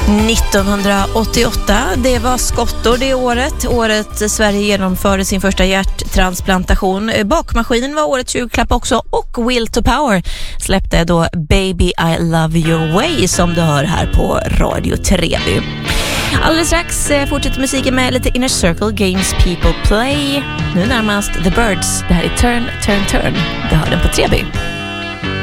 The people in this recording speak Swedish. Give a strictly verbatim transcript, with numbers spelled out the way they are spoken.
nittonhundraåttioåtta, det var skottår det året. Året Sverige genomförde sin första hjärttransplantation. Bakmaskinen var årets julklapp också, och Will to Power släppte då Baby I Love Your Way, som du hör här på Radio Treby. Alldeles strax fortsätter musiken med lite Inner Circle, Games People Play. Nu närmast The Birds. Det här är Turn, Turn, Turn. Du hör den på Treby.